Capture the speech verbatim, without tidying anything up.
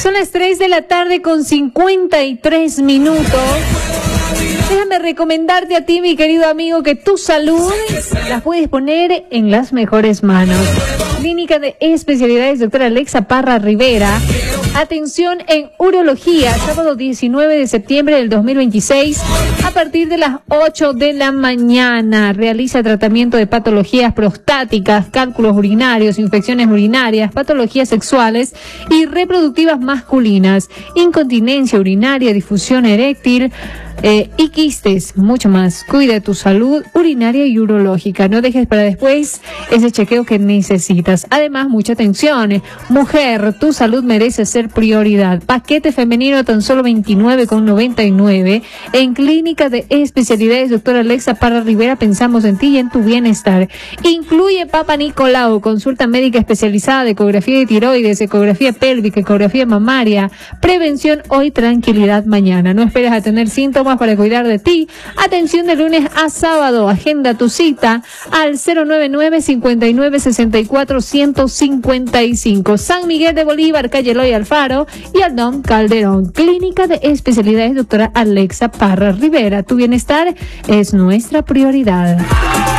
Son las tres de la tarde con cincuenta y tres minutos. Déjame recomendarte a ti, mi querido amigo, que tu salud la puedes poner en las mejores manos. Clínica de Especialidades doctora Alexa Parra Rivera. Atención en urología, sábado diecinueve de septiembre del dos mil veintiséis, a partir de las ocho de la mañana. Realiza tratamiento de patologías prostáticas, cálculos urinarios, infecciones urinarias, patologías sexuales y reproductivas masculinas, incontinencia urinaria, difusión eréctil, Eh, y quistes, mucho más. Cuida tu salud urinaria y urológica. No dejes para después ese chequeo que necesitas. Además, mucha atención. Mujer, tu salud merece ser prioridad. Paquete femenino a tan solo veintinueve con noventa y nueve. En Clínica de Especialidades doctora Alexa Parra Rivera pensamos en ti y en tu bienestar. Incluye Papa Nicolau, consulta médica especializada de ecografía de tiroides, ecografía pélvica, ecografía mamaria. Prevención hoy, tranquilidad mañana. No esperes a tener síntomas para cuidar de ti. Atención de lunes a sábado. Agenda tu cita al cero nueve nueve, cinco nueve, seis cuatro, uno cinco cinco. San Miguel de Bolívar, calle Eloy Alfaro y Aldón Calderón. Clínica de Especialidades doctora Alexa Parra Rivera. Tu bienestar es nuestra prioridad.